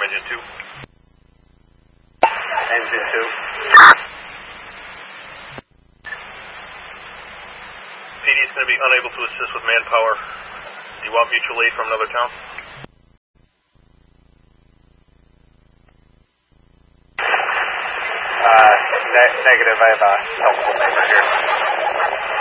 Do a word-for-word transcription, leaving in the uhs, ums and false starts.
engine two. Engine two. P D is going to be unable to assist with manpower. Do you want mutual aid from another town? Uh, ne- negative. I have a helpful neighbor here.